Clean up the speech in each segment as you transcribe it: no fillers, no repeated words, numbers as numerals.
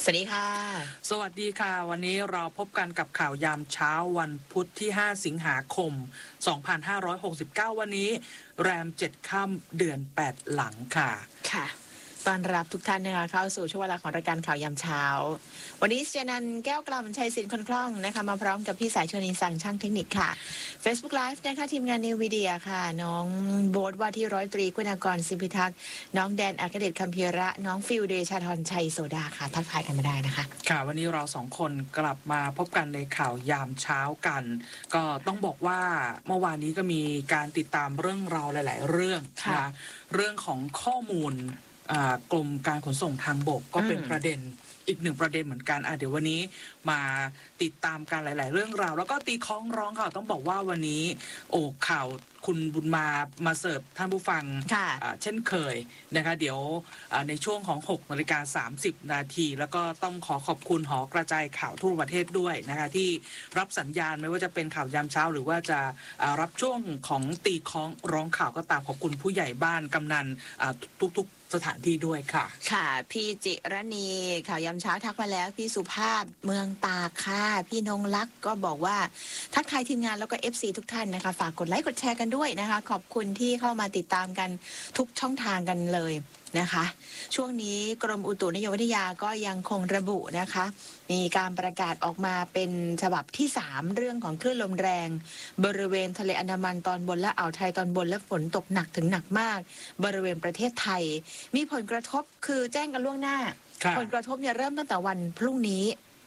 สวัสดีค่ะสวัสดีค่ะวันนี้เราพบกันกับข่าวยามเช้าวันพุธที่5สิงหาคม2569วันนี้แรม7ค่ำเดือน8หลังค่ะค่ะต้อนรับทุกท่านนะคะเข้าสู่ช่วงเวลาของรายการข่าวยามเช้าวันนี้เจนันแก้วกล่ำชัยศิลป์คนคล่องนะคะมาพร้อมกับพี่สายชนินสั่งช่างเทคนิคค่ะ Facebook Live นะคะทีมงานนิววิเดียค่ะน้องโบ๊ทว่าที่ร้อยตรีกุณากรสิพิทักษ์น้องแดนอัครเดชคัมพีระน้องฟิลเดชาธรชัยโสดาค่ะทักทายกันมาได้นะคะค่ะวันนี้เราสองคนกลับมาพบกันในข่าวยามเช้ากันก็ต้องบอกว่าเมื่อวานนี้ก็มีการติดตามเรื่องราวหลายๆเรื่องนะเรื่องของข้อมูลกรมการขนส่งทางบกก็เป็นประเด็นอีกหนึ่งประเด็นเหมือนกันเดี๋ยววันนี้มาติดตามกันหลายๆเรื่องราวแล้วก็ตีคล้องร้องค่ะต้องบอกว่าวันนี้ข่าวคุณบุญมาเสิร์ฟท่านผู้ฟังเช่นเคยนะคะเดี๋ยวในช่วงของ6:30 นาทีแล้วก็ต้องขอบคุณหอกระจายข่าวทั่วประเทศด้วยนะคะที่รับสัญญาณไม่ว่าจะเป็นข่าวยามเช้าหรือว่าจะรับช่วงของตีคล้องร้องข่าวก็ตามขอบคุณผู้ใหญ่บ้านกำนันทุกสถานที่ด้วยค่ะค่ะพี่จิรณีข่าวยามเช้าทักมาแล้วพี่สุภาพเมืองตากค่ะพี่นงลักษ์ก็บอกว่าทักทายทีมงานแล้วก็ FC ทุกท่านนะคะฝากกดไลค์กดแชร์กันด้วยนะคะขอบคุณที่เข้ามาติดตามกันทุกช่องทางกันเลยนะคะช่วงนี้กรมอุตุนิยมวิทยาก็ยังคงระบุนะคะมีการประกาศออกมาเป็นฉบับที่3เรื่องของคลื่นลมแรงบริเวณทะเลอันดามันตอนบนและอ่าวไทยตอนบนและฝนตกหนักถึงหนักมากบริเวณประเทศไทยมีผลกระทบคือแจ้งกันล่วงหน้าผลกระทบเนี่ยเริ่มตั้งแต่วันพรุ่งนี้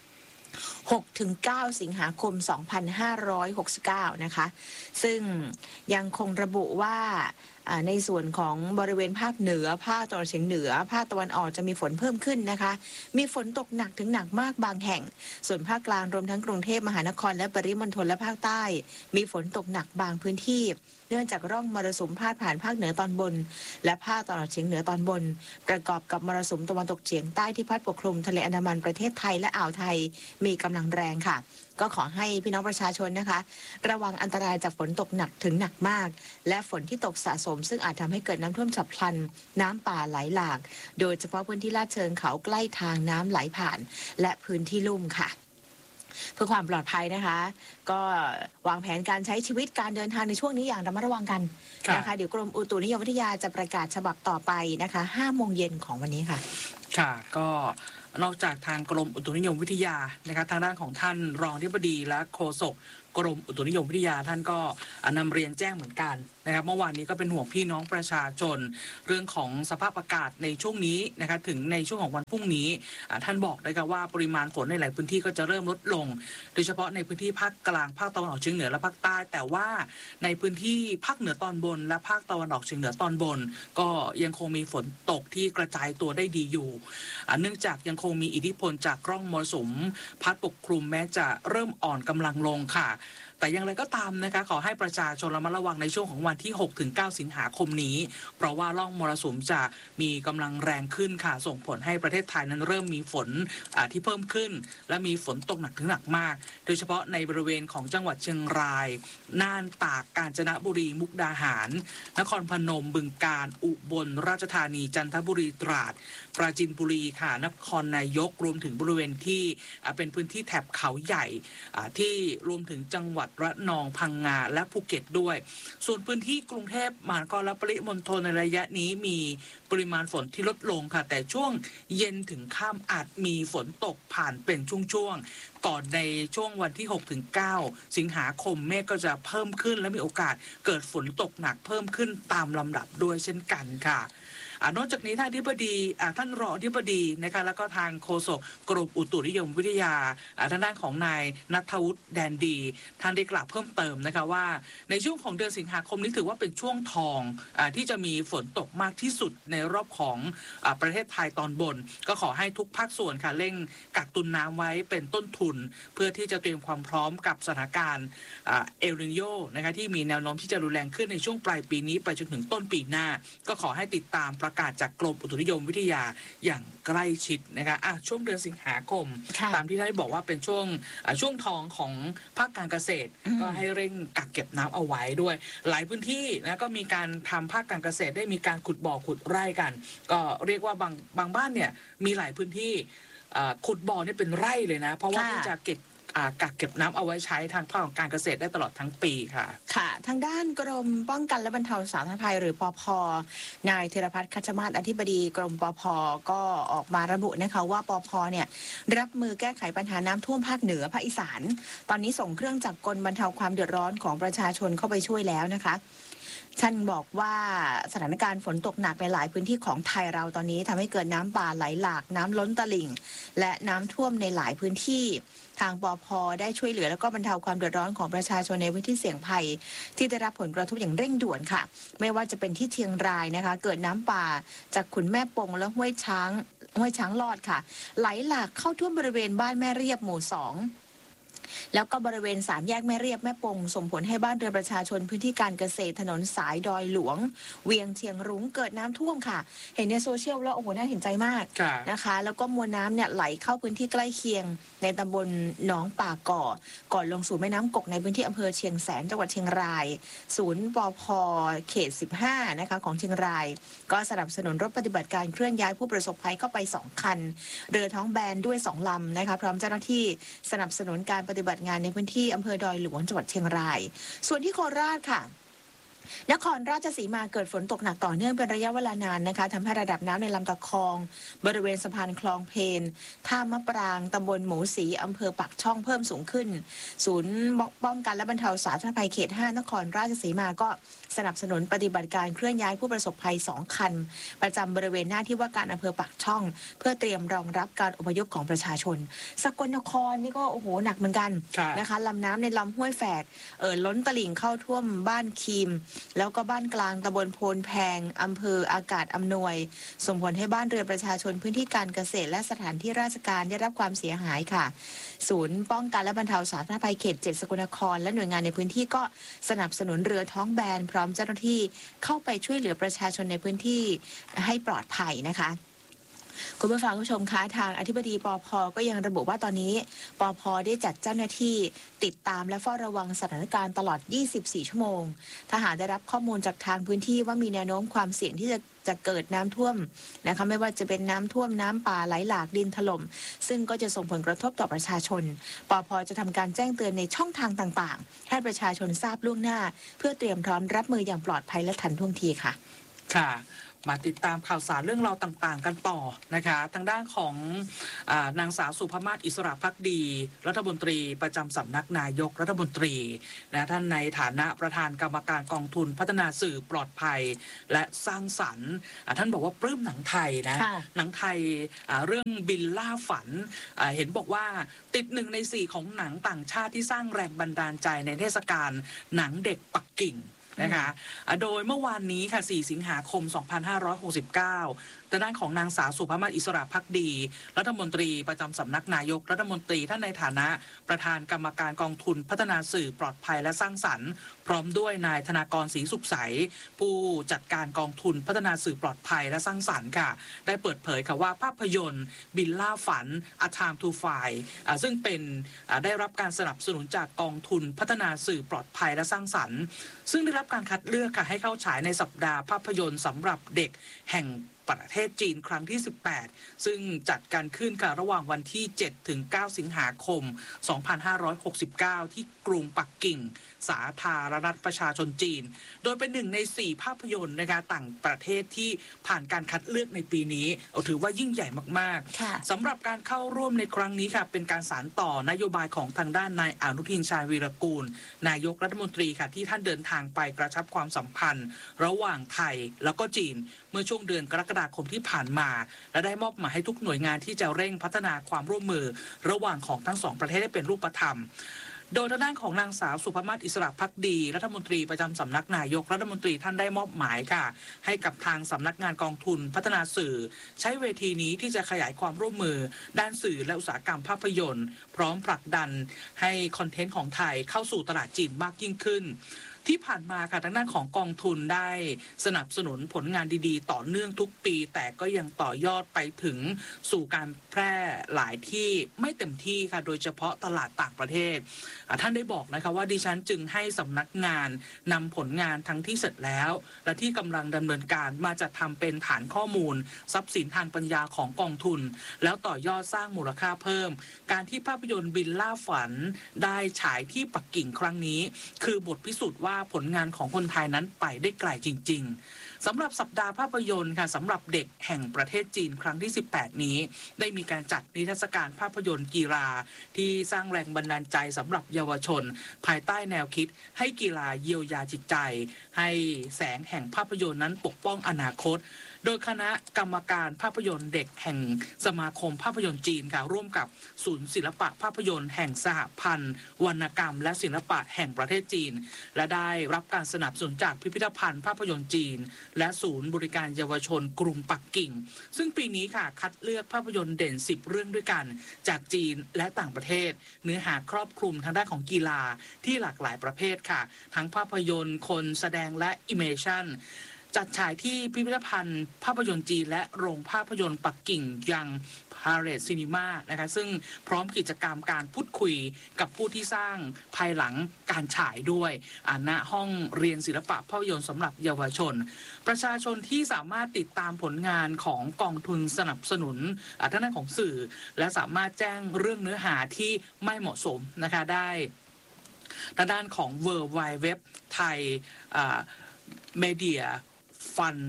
6-9 สิงหาคม 2569 นะคะซึ่งยังคงระบุว่าในส่วนของบริเวณภาคเหนือภาคตะวันออกเฉียงเหนือภาคตะวันออกจะมีฝนเพิ่มขึ้นนะคะมีฝนตกหนักถึงหนักมากบางแห่งส่วนภาคกลางรวมทั้งกรุงเทพมหานครและปริมณฑลและภาคใต้มีฝนตกหนักบางพื้นที่เนื่องจากร่องมรสุมพาดผ่านภาคเหนือตอนบนและภาคตะวันออกเฉียงเหนือตอนบนประกอบกับมรสุมตะวันตกเฉียงใต้ที่พัดปกคลุมทะเลอันดามันประเทศไทยและอ่าวไทยมีกำลังแรงค่ะก็ขอให้พี่น้องประชาชนนะคะระวังอันตรายจากฝนตกหนักถึงหนักมากและฝนที่ตกสะสมซึ่งอาจทำให้เกิดน้ำท่วมฉับพลันน้ำป่าไหลหลากโดยเฉพาะพื้นที่ลาดเชิงเขาใกล้ทางน้ำไหลผ่านและพื้นที่ลุ่มค่ะเพื่อความปลอดภัยนะคะก็วางแผนการใช้ชีวิตการเดินทางในช่วงนี้อย่างระมัดระวังกันนะคะเดี๋ยวกรมอุตุนิยมวิทยาจะประกาศฉบับต่อไปนะคะ5 โมงเย็นของวันนี้ค่ะค่ะก็นอกจากทางกรมอุตุนิยมวิทยานะครับทางด้านของท่านรองอธิบดีและโฆษกกรมอุตุนิยมวิทยาท่านก็นำเรียนแจ้งเหมือนกันนะครับเมื่อวานนี้ก็เป็นห่วงพี่น้องประชาชนเรื่องของสภาพอากาศในช่วงนี้นะครับถึงในช่วงของวันพรุ่งนี้ท่านบอกนะครับว่าปริมาณฝนในหลายพื้นที่ก็จะเริ่มลดลงโดยเฉพาะในพื้นที่ภาคกลางภาคตะวันออกเฉียงเหนือและภาคใต้แต่ว่าในพื้นที่ภาคเหนือตอนบนและภาคตะวันออกเฉียงเหนือตอนบนก็ยังคงมีฝนตกที่กระจายตัวได้ดีอยู่เนื่องจากยังคงมีอิทธิพลจากร่องมรสุมพัดปกคลุมแม้จะเริ่มอ่อนกำลังลงค่ะแต่อย่างไรก็ตามนะคะขอให้ประชาชนระมัดระวังในช่วงของวันที่6-9 สิงหาคมนี้เพราะว่าร่องมรสุมจะมีกำลังแรงขึ้นค่ะส่งผลให้ประเทศไทยนั้นเริ่มมีฝนที่เพิ่มขึ้นและมีฝนตกหนักถึงหนักมากโดยเฉพาะในบริเวณของจังหวัดเชียงรายน่านตากกาญจนบุรีมุกดาหารนครพนมบึงกาฬอุบลราชธานีจันทบุรีตราดปราจีนบุรีค่ะนครนายกรวมถึงบริเวณที่เป็นพื้นที่แถบเขาใหญ่ที่รวมถึงจังหวัดระนองพังงาและภูเก็ตด้วยส่วนพื้นที่กรุงเทพมหานครและปริมณฑลในระยะนี้มีปริมาณฝนที่ลดลงค่ะแต่ช่วงเย็นถึงค่ำอาจมีฝนตกผ่านเป็นช่วงๆก่อนในช่วงวันที่6-9 สิงหาคมเมฆก็จะเพิ่มขึ้นและมีโอกาสเกิดฝนตกหนักเพิ่มขึ้นตามลำดับด้วยเช่นกันค่ะนอกจากนี้ท่านท่านรองอธิบดีนะคะแล้วก็ทางโฆษกกรมอุตุนิยมวิทยาทางด้านของนายณัฐวุฒิแดนดีท่านได้กล่าวเพิ่มเติมนะคะว่าในช่วงของเดือนสิงหาคมนี้ถือว่าเป็นช่วงทองที่จะมีฝนตกมากที่สุดในรอบของประเทศไทยตอนบนก็ขอให้ทุกภาคส่วนค่ะเร่งกักตุนน้ำไว้เป็นต้นทุนเพื่อที่จะเตรียมความพร้อมกับสถานการณ์เอลนิโญนะคะที่มีแนวโน้มที่จะรุนแรงขึ้นในช่วงปลายปีนี้ไปจนถึงต้นปีหน้าก็ขอให้ติดตามประกาศจากกรมอุตุนิยมวิทยาอย่างใกล้ชิดนะคะช่วงเดือนสิงหาคมตามที่ได้บอกว่าเป็นช่วงทองของภาคการเกษตรก็ให้เร่งกักเก็บน้ำเอาไว้ด้วยหลายพื้นที่นะก็มีการทำภาคการเกษตรได้มีการขุดบ่อขุดไร่กันก็เรียกว่าบางบ้านเนี่ยมีหลายพื้นที่ขุดบ่อเนี่ยเป็นไร่เลยนะเพราะว่าค่ะที่จะกักเก็บน้ำเอาไว้ใช้ทางภาคของการเกษตรได้ตลอดทั้งปีค่ะค่ะทางด้านกรมป้องกันและบรรเทาสาธารณภัยหรือปภนายธีรพัฒน์คัชมาศอธิบดีกรมปภก็ออกมาระบุนะคะว่าปภเนี่ยรับมือแก้ไขปัญหาน้ำท่วมภาคเหนือภาคอีสานตอนนี้ส่งเครื่องจักรกลบรรเทาความเดือดร้อนของประชาชนเข้าไปช่วยแล้วนะคะท่านบอกว่าสถานการณ์ฝนตกหนักในหลายพื้นที่ของไทยเราตอนนี้ทำให้เกิดน้ำป่าไหลหลากน้ำล้นตลิ่ง และน้ำท่วมในหลายพื้นที่ทางปภได้ช่วยเหลือและก็บรรเทาความเดือดร้อนของประชาชนในพื้นที่เสี่ยงภัยที่ได้รับผลกระทบอย่างเร่งด่วนค่ะ ไม่ว่าจะเป็นที่เชียงรายนะคะ เกิดน้ำป่าจากขุนแม่ปงและห้วยช้างลอดค่ะ ไหลหลากเข้าท่วมบริเวณบ้านแม่เรียบหมู่2แล้วก็บริเวณ3แยกแม่เรียบแม่ปงส่งผลให้บ้านเรือนประชาชนพื้นที่การเกษตรถนนสายดอยหลวง เวียงเชียงรุ้งเกิดน้ำท่วมค่ะ เห็นในโซเชียลแล้วโอ้โหน่าเห็นใจมากค่ะนะคะแล้วก็มวลน้ำเนี่ยไหลเข้าพื้นที่ใกล้เคียง ในตำบลหนองป่าก่อนลงสู่แม่น้ำกกในพื้นที่อำเภอเชียงแสนจังหวัดเชียงราย ศูนย์ปภเขต15นะคะของเชียงราย ก็สนับสนุนรถปฏิบัติการเคลื่อนย้ายผู้ประสบภัยเข้าไป2คันเรือท้องแบนด้วย2ลำนะคะพร้อมเจ้าหน้าที่สนับสนุนการปฏิบัติงานในพื้นที่อำเภอดอยหลวงจังหวัดเชียงราย ส่วนที่โคราชค่ะนครราชสีมาเกิดฝนตกหนักต่อเนื่องเป็นระยะเวลานานนะคะทำให้ระดับน้ำในลำตะคอง บริเวณสะพานคลองเพนท่ามะปรางตำบลหมูสีอำเภอปักช่องเพิ่มสูงขึ้น ศูนย์ป้องกันและบรรเทาสาธารณภัยเขต5นครราชสีมาก็สนับสนุนปฏิบัติการเคลื่อนย้ายผู้ประสบภัย2คันประจำบริเวณหน้าที่ว่าการอำเภอปักช่อง เพื่อเตรียมรองรับการอพยพของประชาชน สกลนครนี่ก็โอ้โหหนักเหมือนกันค่ะนะคะลำน้ำในลำห้วยแฝกล้นตลิ่งเข้าท่วมบ้านคีม แล้วก็บ้านกลางตำบลโพนแพงอำเภออากาศอำนวยส่งผลให้บ้านเรือนประชาชนพื้นที่การเกษตรและสถานที่ราชการได้รับความเสียหายค่ะ ศูนย์ป้องกันและบรรเทาสาธารณภัยเขต7สกลนครและหน่วยงานในพื้นที่ก็สนับสนุนเรือท้องแบนพร้อมเจ้าหน้าที่เข้าไปช่วยเหลือประชาชนในพื้นที่ให้ปลอดภัยนะคะ คุณผู้ฟังผู้ชมคะทางอธิบดีปภก็ยังระบุว่าตอนนี้ปภได้จัดเจ้าหน้าที่ติดตามและเฝ้าระวังสถานการณ์ตลอด 24 ชั่วโมงถ้าหากได้รับข้อมูลจากทางพื้นที่ว่ามีแนวโน้มความเสี่ยงที่จะเกิดน้ำท่วมนะคะไม่ว่าจะเป็นน้ำท่วมน้ำป่าไหลหลากดินถล่มซึ่งก็จะส่งผลกระทบต่อประชาชนปภจะทำการแจ้งเตือนในช่องทางต่างๆให้ประชาชนทราบล่วงหน้า เพื่อเตรียมพร้อมรับมืออย่างปลอดภัยและทันท่วงทีค่ะค่ะมาติดตามข่าวสารเรื่องราวต่างๆ กันต่อนะคะทางด้านของนางสาวสุภมาศอิสระภักดีรัฐมนตรีประจำสำนักนายกรัฐมนตรีนะท่านในฐานะประธานกรรมการกองทุนพัฒนาสื่อปลอดภัยและสร้างสรรค์ท่านบอกว่าปลื้มหนังไทยนะค่ะหนังไทยเรื่องบินล่าฝันเห็นบอกว่าติด1 ใน 4ของหนังต่างชาติที่สร้างแรงบันดาลใจในเทศกาลหนังเด็กปักกิ่งนะคะโดยเมื่อวานนี้ค่ะ 4 สิงหาคม 2569 ทางด้านของนางสาวสุภมาศอิสระภักดีรัฐมนตรีประจำสำนักนายกรัฐมนตรีท่านในฐานะประธานกรรมการกองทุนพัฒนาสื่อปลอดภัยและสร้างสรรค์พร้อมด้วยนายธนากรศรีสุขใสผู้จัดการกองทุนพัฒนาสื่อปลอดภัยและสร้างสรรค์ค่ะได้เปิดเผยค่ะว่าภาพยนตร์บินล่าฝัน A Time to Fly ซึ่งเป็นได้รับการสนับสนุนจากกองทุนพัฒนาสื่อปลอดภัยและสร้างสรรค์ซึ่งได้รับการคัดเลือกค่ะให้เข้าฉายในสัปดาห์ภาพยนตร์สำหรับเด็กแห่งประเทศจีนครั้งที่ 18 ซึ่งจัดการขึ้นค่ะระหว่างวันที่ 7 ถึง 9 สิงหาคม 2569 ที่กรุงปักกิ่งสาธารณรัฐประชาชนจีน โดยเป็น1 ใน 4 ภาพยนตร์นะคะต่างประเทศที่ผ่านการคัดเลือกในปีนี้ถือว่ายิ่งใหญ่มากค่ะๆสำหรับการเข้าร่วมในครั้งนี้ค่ะเป็นการสานต่อนโยบายของทางด้านนายอนุทินชาญวีรกูลนายกรัฐมนตรีค่ะที่ท่านเดินทางไปกระชับความสัมพันธ์ ระหว่างไทยแล้วก็จีนเมื่อช่วงเดือนกรกฎาคมที่ผ่านมาและได้มอบหมายให้ทุกหน่วยงานที่จะเร่งพัฒนาความร่วมมือระหว่างของทั้งสองประเทศให้เป็นรูปธรรม โดยทางด้านของนางสาวสุภมาศอิสระภักดีรัฐมนตรีประจำสำนักนายกรัฐมนตรีท่านได้มอบหมายค่ะให้กับทางสำนักงานกองทุนพัฒนาสื่อ ใช้เวทีนี้ที่จะขยายความร่วมมือด้านสื่อและอุตสาหกรรมภาพยนตร์พร้อมผลักดันให้คอนเทนต์ของไทยเข้าสู่ตลาดจีนมากยิ่งขึ้นที่ผ่านมาค่ะทางด้านของกองทุนได้สนับสนุนผลงานดีๆต่อเนื่องทุกปีแต่ก็ยังต่อยอดไปถึงสู่การแพร่หลายที่ไม่เต็มที่ค่ะโดยเฉพาะตลาดต่างประเทศท่านได้บอกนะคะว่าดิฉันจึงให้สำนักงานนำผลงานทั้งที่เสร็จแล้วและที่กำลังดำเนินการมาจัดทำเป็นฐานข้อมูลทรัพย์สินทางปัญญาของกองทุนแล้วต่อยอดสร้างมูลค่าเพิ่มการที่ภาพยนตร์บินล่าฝันได้ฉายที่ปักกิ่งครั้งนี้คือบทพิสูจน์ว่าผลงานของคนไทยนั้นไปได้ไกลจริงๆสำหรับสัปดาห์ภาพยนตร์ค่ะสำหรับเด็กแห่งประเทศจีนครั้งที่ 18 นี้ได้มีการจัดนิทรรศการภาพยนตร์กีฬาที่สร้างแรงบันดาลใจสำหรับเยาวชนภายใต้แนวคิดให้กีฬาเยียวยาจิตใจให้แสงแห่งภาพยนตร์นั้นปกป้องอนาคตโดยคณะกรรมการภาพยนตร์เด็กแห่งสมาคมภาพยนตร์จีนค่ะร่วมกับศูนย์ศิลปะภาพยนตร์แห่งสหพันธ์วรรณกรรมและศิลปะแห่งประเทศจีนและได้รับการสนับสนุนจากพิพิธภัณฑ์ภาพยนตร์จีนและศูนย์บริการเยาวชนกรุงปักกิ่งซึ่งปีนี้ค่ะคัดเลือกภาพยนตร์เด่น10เรื่องด้วยกันจากจีนและต่างประเทศเนื้อหาครอบคลุมทางด้านของกีฬาที่หลากหลายประเภทค่ะทั้งภาพยนตร์คนแสดงและอิเมชั่นจัดฉายที่พิพิธภัณฑ์ภาพยนตร์จีนและโรงภาพยนตร์ปักกิ่งยังพาเรตซินีมานะคะซึ่งพร้อมกิจกรรมการพูดคุยกับผู้ที่สร้างภายหลังการฉายด้วยณห้องเรียนศิลปะภาพยนตร์สำหรับเยาวชนประชาชนที่สามารถติดตามผลงานของกองทุนสนับสนุนทางด้านของสื่อและสามารถแจ้งเรื่องเนื้อหาที่ไม่เหมาะสมนะคะได้ทางด้านของ World Wide Web ไทยMedia Fund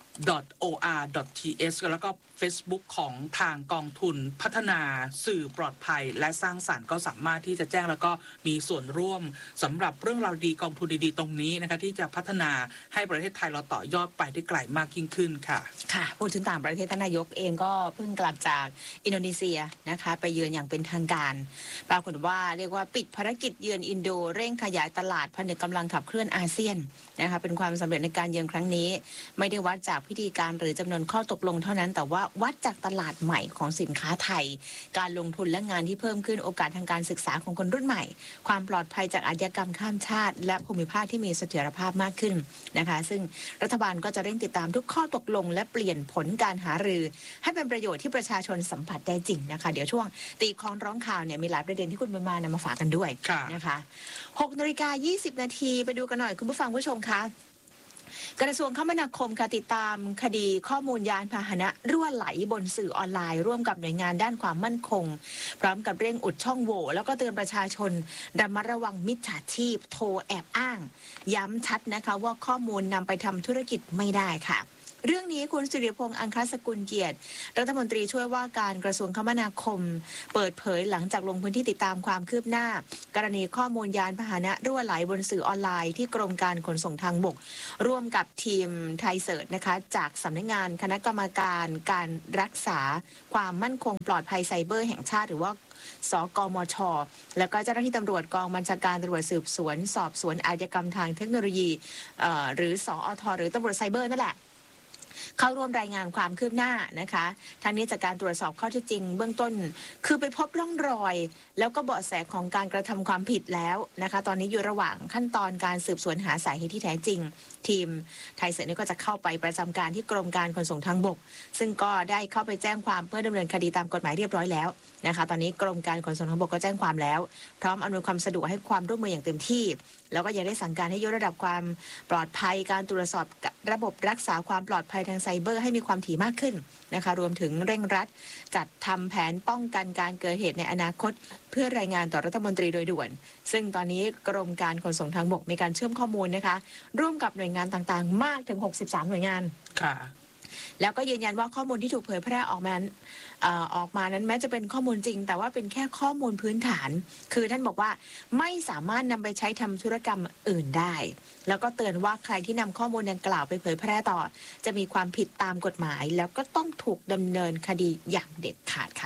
.or.th แล้วก็ Facebook ของทางกองทุนพัฒนาสื่อปลอดภัยและสร้างสรรค์ก็สามารถที่จะแจ้งแล้วก็มีส่วนร่วมสำหรับเรื่องราวดีกองทุนดีๆตรงนี้นะคะที่จะพัฒนาให้ประเทศไทยเราต่อยอดไปได้ไกลมากยิ่งขึ้นค่ะค่ะพูดถึงต่างประเทศท่านนายกเองก็เพิ่งกลับจากอินโดนีเซียนะคะไปเยือนอย่างเป็นทางการปรากฏว่าเรียกว่าปิดภารกิจเยือนอินโดเร่งขยายตลาดผนึกกำลังขับเคลื่อนอาเซียนนะคะเป็นความสำเร็จในการเยือนครั้งนี้ไม่ได้วัดจากพิธีการหรือจำนวนข้อตกลงเท่านั้นแต่ว่าวัดจากตลาดใหม่ของสินค้าไทยการลงทุนและงานที่เพิ่มขึ้นโอกาสทางการศึกษาของคนรุ่นใหม่ความปลอดภัยจากอาชญากรรมข้ามชาติและภูมิภาคที่มีเสถียรภาพมากขึ้นนะคะซึ่งรัฐบาลก็จะเร่งติดตามทุกข้อตกลงและเปลี่ยนผลการหารือให้เป็นประโยชน์ที่ประชาชนสัมผัสได้จริงนะคะเดี๋ยวช่วงตีคล้องร้องข่าวเนี่ยมีหลายประเด็นที่คุณบุญมานำมาฝากกันด้วยนะคะ6:20 น.ไปดูกันหน่อยคุณผู้ฟังผู้ชมคะกระทรวงคมนาคมค่ะติดตามคดีข้อมูลยานพาหนะรั่วไหลบนสื่อออนไลน์ร่วมกับหน่วยงานด้านความมั่นคงพร้อมกับเร่งอุดช่องโหว่แล้วก็เตือนประชาชนระมัดระวังมิจฉาชีพโทรแอบอ้างย้ำชัดนะคะว่าข้อมูลนำไปทำธุรกิจไม่ได้ค่ะเรื่องนี้คุณสิริพงษ์อังคสกุลเกียรติรัฐมนตรีช่วยว่าการกระทรวงคมนาคมเปิดเผยหลังจากลงพื้นที่ติดตามความคืบหน้ากรณีข้อมูลยานพาหนะรั่วไหลบนสื่อออนไลน์ที่กรมการขนส่งทางบกร่วมกับทีมไทยเซิร์ชนะคะจากสำนักงานคณะกรรมการการรักษาความมั่นคงปลอดภัยไซเบอร์แห่งชาติหรือว่าสกมช.แล้วก็เจ้าหน้าที่ตำรวจกองบัญชาการตำรวจสืบสวนสอบสวนอาชญากรรมทางเทคโนโลยีหรือสอท.หรือตำรวจไซเบอร์นั่นแหละเข้าร่วมรายงานความคืบหน้านะคะทางนี้จากการตรวจสอบข้อเท็จจริงเบื้องต้นคือไปพบร่องรอยแล้วก็เบาะแสของการกระทำความผิดแล้วนะคะตอนนี้อยู่ระหว่างขั้นตอนการสืบสวนหาสาเหตุที่แท้จริงทีมไทยเสนก็จะเข้าไปประจำการที่กรมการขนส่งทางบกซึ่งก็ได้เข้าไปแจ้งความเพื่อดำเนินคดีตามกฎหมายเรียบร้อยแล้วนะคะตอนนี้กรมการขนส่งทางบกก็แจ้งความแล้วพร้อมอำนวยความสะดวกให้ความร่วมมืออย่างเต็มที่แล้วก็ยังได้สั่งการให้ยกระดับความปลอดภัยการตรวจสอบระบบรักษาความปลอดภัยทางไซเบอร์ให้มีความถี่มากขึ้นนะคะรวมถึงเร่งรัดจัดทำแผนป้องกันการเกิดเหตุในอนาคตเพื่อรายงานต่อรัฐมนตรีโดยด่วนซึ่งตอนนี้กรมการขนส่งทางบกมีการเชื่อมข้อมูลนะคะร่วมกับหน่วยงานต่างๆมากถึง63หน่วยงานค่ะแล้วก็ยืนยันว่าข้อมูลที่ถูกเผยแพร่ออกมานั้นแม้จะเป็นข้อมูลจริงแต่ว่าเป็นแค่ข้อมูลพื้นฐานคือท่านบอกว่าไม่สามารถนำไปใช้ทำธุรกรรมอื่นได้แล้วก็เตือนว่าใครที่นำข้อมูลดังกล่าวไปเผยแพร่ต่อจะมีความผิดตามกฎหมายแล้วก็ต้องถูกดำเนินคดีอย่างเด็ดขาดค่ะ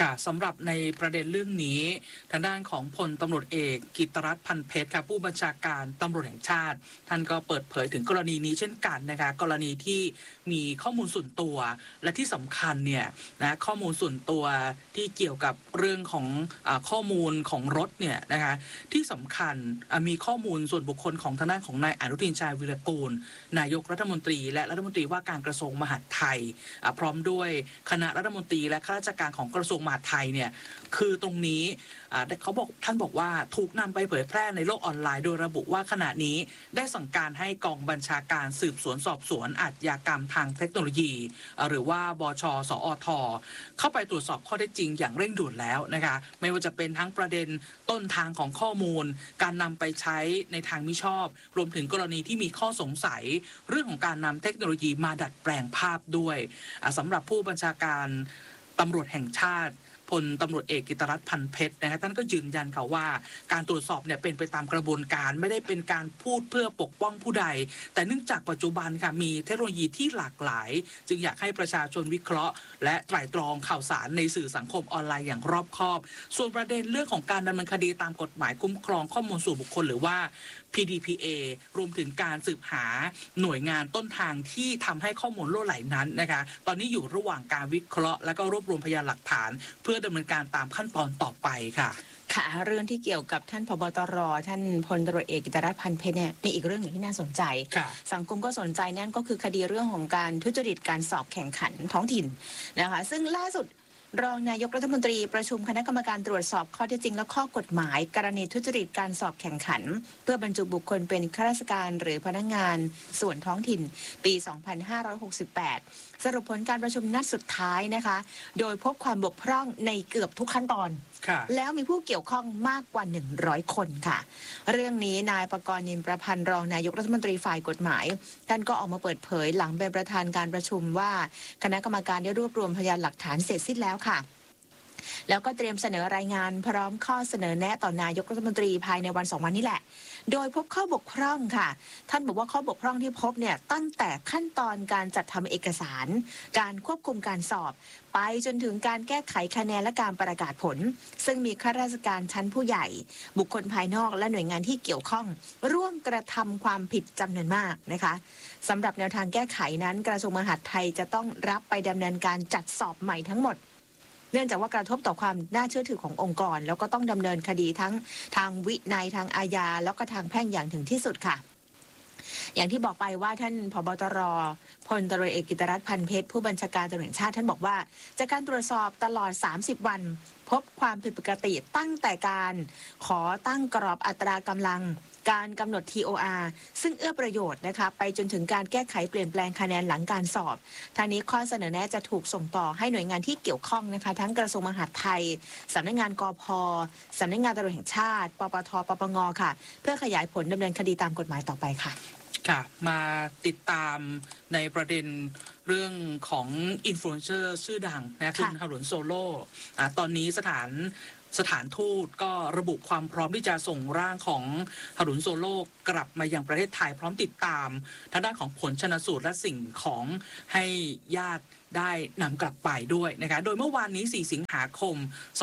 ค่ะสำหรับในประเด็นเรื่องนี้ทางด้านของพลตำรวจเอกกิตรัตน์พันเพชรครับผู้บัญชาการตำรวจแห่งชาติท่านก็เปิดเผยถึงกรณีนี้เช่นกันนะคะกรณีที่มีข้อมูลส่วนตัวและที่สำคัญเนี่ยนะข้อมูลส่วนตัวที่เกี่ยวกับเรื่องของข้อมูลของรถเนี่ยนะคะที่สำคัญมีข้อมูลส่วนบุคคลของทางด้านของนายอนุทินชาญวิรากูลนายกรัฐมนตรีและรัฐมนตรีว่าการกระทรวงมหาดไทยพร้อมด้วยคณะรัฐมนตรีและข้าราชการของกระทรวงมหาดไทยเนี่ยคือตรงนี้ท่านบอกว่าถูกนำไปเผยแพร่ในโลกออนไลน์โดยระบุว่าขณะนี้ได้สั่งการให้กองบัญชาการสืบสวนสอบสวนอาชญากรรมทางเทคโนโลยีหรือว่าบช.สอท.เข้าไปตรวจสอบข้อเท็จจริงอย่างเร่งด่วนแล้วนะคะไม่ว่าจะเป็นทั้งประเด็นต้นทางของข้อมูลการนำไปใช้ในทางมิชอบรวมถึงกรณีที่มีข้อสงสัยเรื่องของการนำเทคโนโลยีมาดัดแปลงภาพด้วยสำหรับผู้บัญชาการตำรวจแห่งชาติพลตำรวจเอกกิตรัตน์พันเพชรนะครับท่านก็ยืนยันค่ะว่าการตรวจสอบเนี่ยเป็นไปตามกระบวนการไม่ได้เป็นการพูดเพื่อปกป้องผู้ใดแต่เนื่องจากปัจจุบันค่ะมีเทคโนโลยีที่หลากหลายจึงอยากให้ประชาชนวิเคราะห์และไตร่ตรองข่าวสารในสื่อสังคมออนไลน์อย่างรอบคอบส่วนประเด็นเรื่องของการดำเนินคดีตามกฎหมายคุ้มครองข้อมูลส่วนบุคคลหรือว่า PDPA รวมถึงการสืบหาหน่วยงานต้นทางที่ทำให้ข้อมูลล่วไหลนั้นนะคะตอนนี้อยู่ระหว่างการวิเคราะห์และก็รวบรวมพยานหลักฐานเพื่อดำเนินการตามขั้นตอนต่อไปค่ะค่ะเรื่องที่เกี่ยวกับท่านผบ.ตร.ท่านพลตำรวจเอกกิตรัตน์พันเพชรเนี่ยมีอีกเรื่องหนึ่งที่น่าสนใจสังคมก็สนใจนั่นก็คือคดีเรื่องของการทุจริตการสอบแข่งขันท้องถิ่นนะคะซึ่งล่าสุดรองนายกรัฐมนตรีประชุมคณะกรรมการตรวจสอบข้อเท็จจริงและข้อกฎหมายกรณีทุจริตการสอบแข่งขันเพื่อบรรจุบุคคลเป็นข้าราชการหรือพนักงานส่วนท้องถิ่นปี 2568 สรุปผลการประชุมนัดสุดท้ายนะคะโดยพบความบกพร่องในเกือบทุกขั้นตอนแล้วมีผู้เกี่ยวข้องมากกว่า100คนค่ะเรื่องนี้นายประกรณ์ นินประพันธ์รองนายกรัฐมนตรีฝ่ายกฎหมายท่านก็ออกมาเปิดเผยหลังเป็นประธานการประชุมว่าคณะกรรมการได้รวบรวมพยานหลักฐานเสร็จสิ้นแล้วค่ะแล้วก็เตรียมเสนอรายงานพร้อมข้อเสนอแนะต่อนายกรัฐมนตรีภายในวัน2 วันนี้แหละโดยพบข้อบกพร่องค่ะท่านบอกว่าข้อบกพร่องที่พบเนี่ยตั้งแต่ขั้นตอนการจัดทำเอกสารการควบคุมการสอบไปจนถึงการแก้ไขคะแนนและการประกาศผลซึ่งมีข้าราชการชั้นผู้ใหญ่บุคคลภายนอกและหน่วยงานที่เกี่ยวข้องร่วมกระทำความผิดจำนวนมากนะคะสำหรับแนวทางแก้ไขนั้นกระทรวงมหาดไทยจะต้องรับไปดำเนินการจัดสอบใหม่ทั้งหมดเนื่องจากว่ากระทบต่อความน่าเชื่อถือขององค์กรแล้วก็ต้องดำเนินคดีทั้งทางวินัยทางอาญาแล้วก็ทางแพ่งอย่างถึงที่สุดค่ะอย่างที่บอกไปว่าท่านผบ.ตร.พลตำรวจเอกกิตรัตน์พันเพชรผู้บัญชาการตำรวจแห่งชาติท่านบอกว่าจากการตรวจสอบตลอด30 วันพบความผิดปกติตั้งแต่การขอตั้งกรอบอัตรากำลังการกำหนด TOR ซึ่งเอื้อประโยชน์นะคะไปจนถึงการแก้ไขเปลี่ยนแปลงคะแนนหลังการสอบทางนี้ข้อเสนอแนะจะถูกส่งต่อให้หน่วยงานที่เกี่ยวข้องนะคะทั้งกระทรวงมหาดไทยสำนักงานกพ.สำนักงานตำรวจแห่งชาติปปท.ปปง.ค่ะเพื่อขยายผลดำเนินคดีตามกฎหมายต่อไปค่ะค่ะมาติดตามในประเด็นเรื่องของอินฟลูเอนเซอร์ชื่อดังนะคุณฮารุนโซโล่ตอนนี้สถานทูตก็ระบุความพร้อมที่จะส่งร่างของฮารุนโซโล่กลับมายังประเทศไทยพร้อมติดตามทางด้านของผลชันสูตรและสิ่งของให้ญาติได้นำกลับไปด้วยนะคะโดยเมื่อวานนี้4 สิงหาคม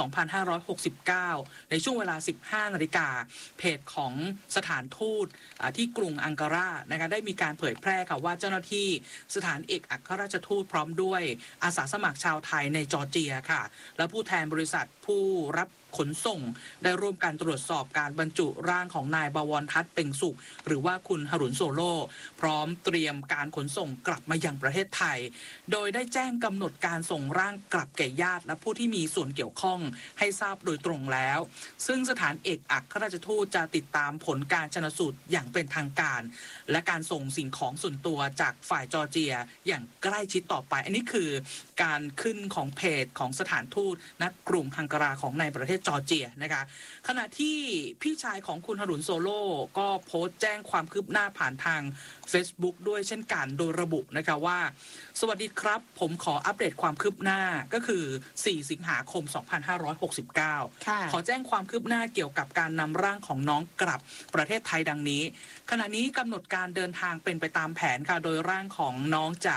2569 ในช่วงเวลา 15 นาฬิกาเพจของสถานทูตที่กรุงอังการานะคะได้มีการเผยแพร่ค่ะว่าเจ้าหน้าที่สถานเอกอัครราชทูตพร้อมด้วยอาสาสมัครชาวไทยในจอร์เจียค่ะและผู้แทนบริษัทผู้รับขนส่งได้ร่วมการตรวจสอบการบรรจุร่างของนายบวรทัศน์เป่งสุขหรือว่าคุณฮารุนโซโล่พร้อมเตรียมการขนส่งกลับมายังประเทศไทยโดยได้แจ้งกำหนดการส่งร่างกลับแก่ญาติและผู้ที่มีส่วนเกี่ยวข้องให้ทราบโดยตรงแล้วซึ่งสถานเอกอัครราชทูตจะติดตามผลการชันสูตรอย่างเป็นทางการและการส่งสิ่งของส่วนตัวจากฝ่ายจอร์เจียอย่างใกล้ชิดต่อไปอันนี้คือการขึ้นของเพจของสถานทูตณกรุงอังการาของในประเทศจอร์เจียนะคะขณะที่พี่ชายของคุณฮารุนโซโล่ก็โพสต์แจ้งความคืบหน้าผ่านทาง Facebook ด้วยเช่นกันโดยระบุนะคะว่าสวัสดีครับผมขออัปเดตความคืบหน้าก็คือ4 สิงหาคม 2569 ขอแจ้งความคืบหน้าเกี่ยวกับการนำร่างของน้องกลับประเทศไทยดังนี้ขณะนี้กำหนดการเดินทางเป็นไปตามแผนค่ะโดยร่างของน้องจะ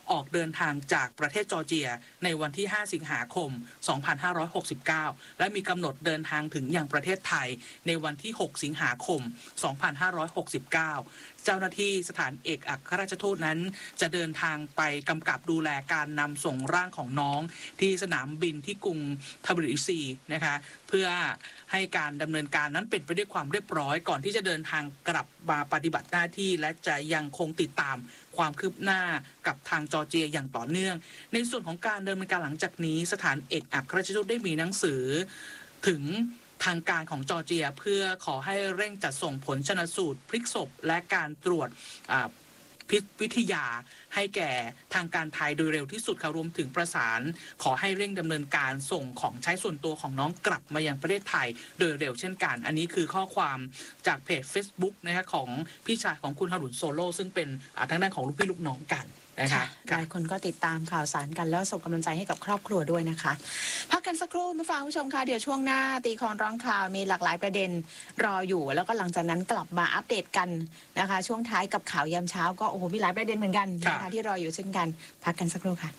ออกเดินทางจากประเทศจอร์เจียในวันที่ 5 สิงหาคม 2569 และมีกำหนดเดินทางถึงอย่างประเทศไทยในวันที่ 6 สิงหาคม 2569 เจ้าหน้าที่สถานเอกอัครราชทูตนั้นจะเดินทางไปกำกับดูแลการนำส่งร่างของน้องที่สนามบินที่กรุงทบิลิซีนะคะเพื่อให้การดำเนินการนั้นเป็นไปด้วยความเรียบร้อยก่อนที่จะเดินทางกลับมาปฏิบัติหน้าที่และจะยังคงติดตามความคืบหน้ากับทางจอร์เจียอย่างต่อเนื่องในส่วนของการดำเนินการหลังจากนี้สถานเอกอัครราชทูตได้มีหนังสือถึงทางการของจอร์เจียเพื่อขอให้เร่งจัดส่งผลชันสูตรพลิกศพและการตรวจวิทยาให้แก่ทางการไทยโดยเร็วที่สุดค่ะรวมถึงประสานขอให้เร่งดำเนินการส่งของใช้ส่วนตัวของน้องกลับมายังประเทศไทยโดยเร็วเช่นกันอันนี้คือข้อความจากเพจ Facebook นะคะของพี่ชายของคุณฮารุนโซโลซึ่งเป็นทางด้านของลูกพี่ลูกน้องกันนะคะหลายคนก็ติดตามข่าวสารกันแล้วส่งกำลังใจให้กับครอบครัวด้วยนะคะพักกันสักครู่มาฟังผู้ชมค่ะเดี๋ยวช่วงหน้าตีคอนร้องข่าวมีหลากหลายประเด็นรออยู่แล้วก็หลังจากนั้นกลับมาอัปเดตกันนะคะช่วงท้ายกับข่าวยามเช้าก็โอ้โหมีหลายประเด็นเหมือนกันนะคะที่รออยู่เช่นกันพักกันสักครู่ค่ะ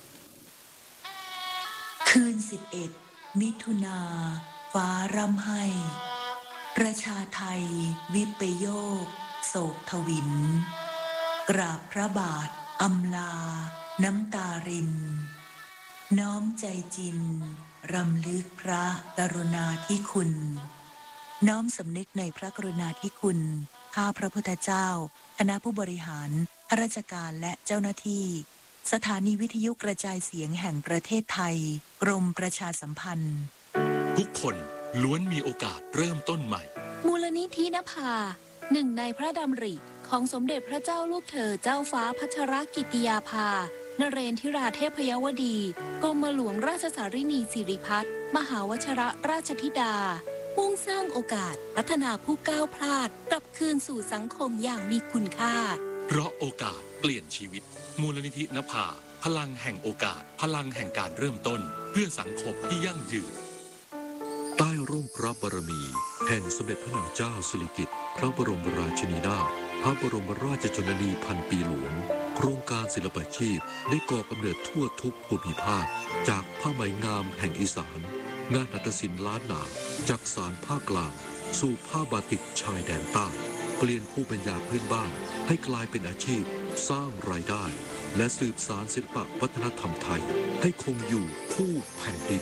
คืน11 มิถุนาฟ้าร่ำไห้ประชาไทยวิปโยคโศกทวินกราบพระบาทอำลาน้ำตารินน้อมใจจินรำลึกพระกรุณาธิคุณน้อมสำนึกในพระกรุณาธิคุณข้าพระพุทธเจ้าคณะผู้บริหารข้าราชการและเจ้าหน้าที่สถานีวิทยุกระจายเสียงแห่งประเทศไทยกรมประชาสัมพันธ์ทุกคนล้วนมีโอกาสเริ่มต้นใหม่มูลนิธินภาหนึ่งในพระดำริของสมเด็จพระเจ้าลูกเธอเจ้าฟ้าพัชรกิติยาภานเรนทิราเทพยวดีกรมหลวงราชสารินีสิริพัฒน์มหาวชิรราชธิดามุ่งสร้างโอกาสพัฒนาผู้ก้าวพลาดกลับคืนสู่สังคมอย่างมีคุณค่าเพราะโอกาสเปลี่ยนชีวิตมูลนิธินภาพลังแห่งโอกาสพลังแห่งการเริ่มต้นเพื่อสังคมที่ยั่งยืนใต้ร่มพระบารมีแห่งสมเด็จพระนางเจ้าสิริกิติ์พระบรมราชินีนาถพระบรมราชชนนีพันปีหลวงโครงการศิลปาชีพได้ก่อกำเนิดทั่วทุกภูมิภาคจากผ้าไหมงามแห่งอีสานงานหัตถศิลป์ล้านนาจากสารภาคกลางสู่ผ้าบาติกชายแดนใต้เปลี่ยนภูมิปัญญาพื้นบ้านให้กลายเป็นอาชีพสร้างรายได้และสืบสานศิลปวัฒนธรรมไทยให้คงอยู่คู่แผ่นดิน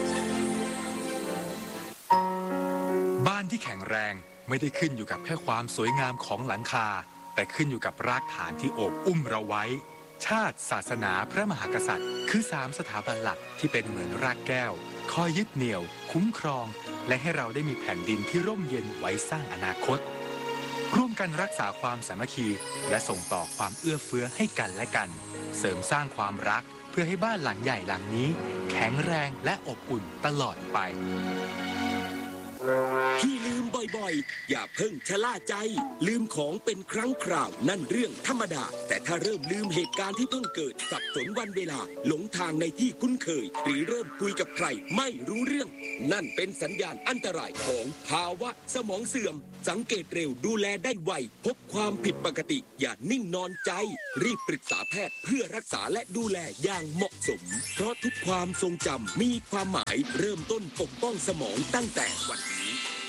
บ้านที่แข็งแรงไม่ได้ขึ้นอยู่กับแค่ความสวยงามของหลังคาแต่ขึ้นอยู่กับรากฐานที่โอบอุ้มเราไว้ชาติศาสนาพระมหากษัตริย์คือ3สถาบันหลักที่เป็นเหมือนรากแก้วคอยยึดเหนี่ยวคุ้มครองและให้เราได้มีแผ่นดินที่ร่มเย็นไว้สร้างอนาคตร่วมกันรักษาความสามัคคีและส่งต่อความเอื้อเฟื้อให้กันและกันเสริมสร้างความรักเพื่อให้บ้านหลังใหญ่หลังนี้แข็งแรงและอบอุ่นตลอดไปที่ลืมบ่อยๆอย่าเพิ่งชะล่าใจลืมของเป็นครั้งคราวนั่นเรื่องธรรมดาแต่ถ้าเริ่มลืมเหตุการณ์ที่เพิ่งเกิดสับสนวันเวลาหลงทางในที่คุ้นเคยหรือเริ่มคุยกับใครไม่รู้เรื่องนั่นเป็นสัญญาณอันตรายของภาวะสมองเสื่อมสังเกตเร็วดูแลได้ไวพบความผิดปกติอย่านิ่งนอนใจรีบปรึกษาแพทย์เพื่อรักษาและดูแลอย่างเหมาะสมเพราะทุกความทรงจำมีความหมายเริ่มต้นปกป้องสมองตั้งแต่วันนี้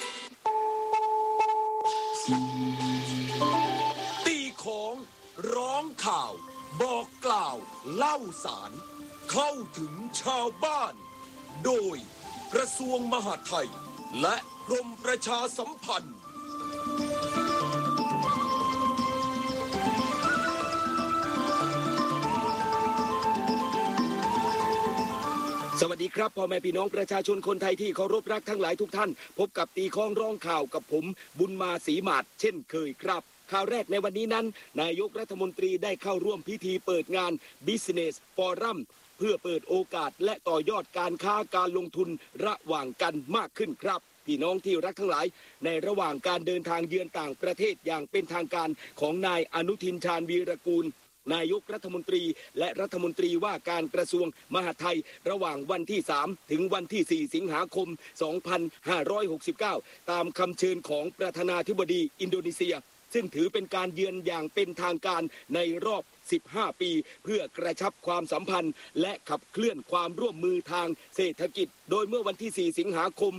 ตีของร้องข่าวบอกกล่าวเล่าสารเข้าถึงชาวบ้านโดยกระทรวงมหาดไทยและกรมประชาสัมพันธ์สวัสดีครับพ่อแม่พี่น้องประชาชนคนไทยที่เคารพรักทั้งหลายทุกท่านพบกับตีข้องร้องข่าวกับผมบุญมาศรีหมาดเช่นเคยครับข่าวแรกในวันนี้นั้นนายกรัฐมนตรีได้เข้าร่วมพิธีเปิดงาน Business Forum เพื่อเปิดโอกาสและต่อยอดการค้าการลงทุนระหว่างกันมากขึ้นครับพี่น้องที่รักทั้งหลายในระหว่างการเดินทางเยือนต่างประเทศอย่างเป็นทางการของนายอนุทินชาญวีรกูลนายกรัฐมนตรีและรัฐมนตรีว่าการกระทรวงมหาดไทยระหว่างวันที่3ถึงวันที่4สิงหาคม2569ตามคำเชิญของประธานาธิบดีอินโดนีเซียซึ่งถือเป็นการเยือนอย่างเป็นทางการในรอบ 15 ปี เพื่อกระชับความสัมพันธ์และขับเคลื่อนความร่วมมือทางเศรษฐกิจโดยเมื่อวันที่ 4 สิงหาคม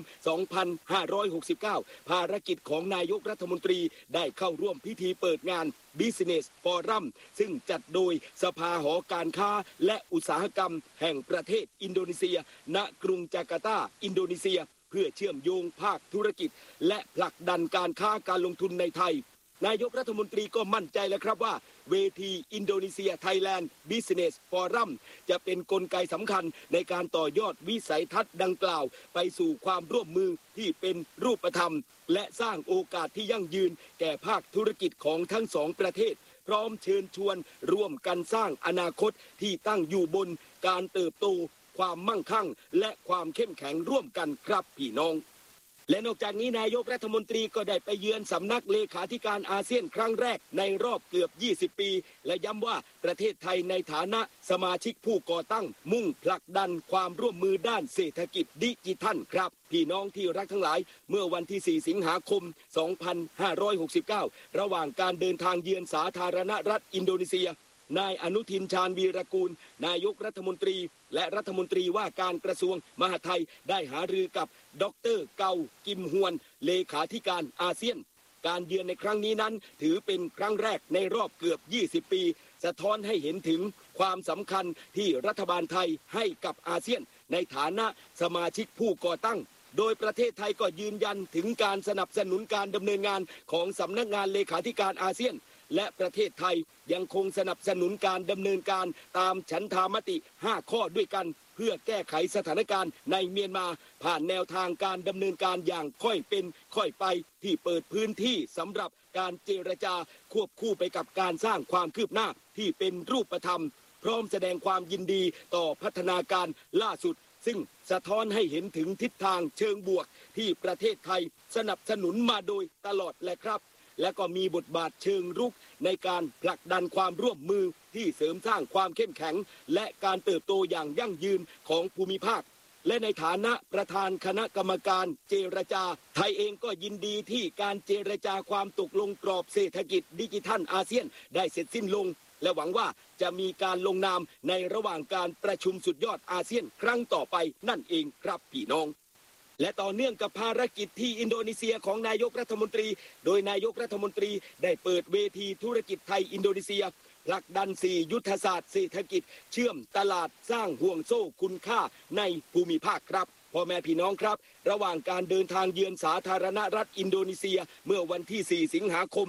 2569 ภารกิจของนายกรัฐมนตรีได้เข้าร่วมพิธีเปิดงาน Business Forum ซึ่งจัดโดยสภาหอการค้าและอุตสาหกรรมแห่งประเทศอินโดนีเซียณกรุงจาการ์ตาอินโดนีเซียเพื่อเชื่อมโยงภาคธุรกิจและผลักดันการค้าการลงทุนในไทยนายกรัฐมนตรีก็มั่นใจแล้วครับว่าเวทีอินโดนีเซียไทยแลนด์ Business Forum จะเป็นกลไกสำคัญในการต่อยอดวิสัยทัศน์ดังกล่าวไปสู่ความร่วมมือที่เป็นรูปธรรมและสร้างโอกาสที่ยั่งยืนแก่ภาคธุรกิจของทั้งสองประเทศพร้อมเชิญชวนร่วมกันสร้างอนาคตที่ตั้งอยู่บนการเติบโตความมั่งคั่งและความเข้มแข็งร่วมกันครับพี่น้องและนอกจากนี้นายกรัฐมนตรีก็ได้ไปเยือนสำนักเลขาธิการอาเซียนครั้งแรกในรอบเกือบ 20 ปีและย้ำว่าประเทศไทยในฐานะสมาชิกผู้ก่อตั้งมุ่งผลักดันความร่วมมือด้านเศรษฐกิจดิจิทัลครับพี่น้องที่รักทั้งหลายเมื่อวันที่ 4 สิงหาคม 2569 ระหว่างการเดินทางเยือนสาธารณรัฐอินโดนีเซียนายอนุทินชาญวีรกูลนายกรัฐมนตรีและรัฐมนตรีว่าการกระทรวงมหาดไทยได้หารือกับดร.เกากิมฮวนเลขาธิการอาเซียนการเยือนในครั้งนี้นั้นถือเป็นครั้งแรกในรอบเกือบ 20 ปีสะท้อนให้เห็นถึงความสำคัญที่รัฐบาลไทยให้กับอาเซียนในฐานะสมาชิกผู้ก่อตั้งโดยประเทศไทยก็ยืนยันถึงการสนับสนุนการดำเนินงานของสำนักงานเลขาธิการอาเซียนและประเทศไทยยังคงสนับสนุนการดำเนินการตามฉันทามติ 5 ข้อด้วยกันเพื่อแก้ไขสถานการณ์ในเมียนมาผ่านแนวทางการดำเนินการอย่างค่อยเป็นค่อยไปที่เปิดพื้นที่สำหรับการเจรจาควบคู่ไปกับการสร้างความคืบหน้าที่เป็นรูปธรรมพร้อมแสดงความยินดีต่อพัฒนาการล่าสุดซึ่งสะท้อนให้เห็นถึงทิศทางเชิงบวกที่ประเทศไทยสนับสนุนมาโดยตลอดแหละครับและก็มีบทบาทเชิงรุกในการผลักดันความร่วมมือที่เสริมสร้างความเข้มแข็งและการเติบโตอย่างยั่งยืนของภูมิภาคและในฐานะประธานคณะกรรมการเจรจาไทยเองก็ยินดีที่การเจรจาความตกลงกรอบเศรษฐกิจดิจิทัลอาเซียนได้เสร็จสิ้นลงและหวังว่าจะมีการลงนามในระหว่างการประชุมสุดยอดอาเซียนครั้งต่อไปนั่นเองครับพี่น้องและต่อเนื่องกับภารกิจที่อินโดนีเซียของนายกรัฐมนตรีโดยนายกรัฐมนตรีได้เปิดเวทีธุรกิจไทยอินโดนีเซียผลักดัน4ยุทธศาสตร์เศรษฐกิจเชื่อมตลาดสร้างห่วงโซ่คุณค่าในภูมิภาคครับพ่อแม่พี่น้องครับระหว่างการเดินทางเยือนสาธารณรัฐอินโดนีเซียเมื่อวันที่ 4 สิงหาคม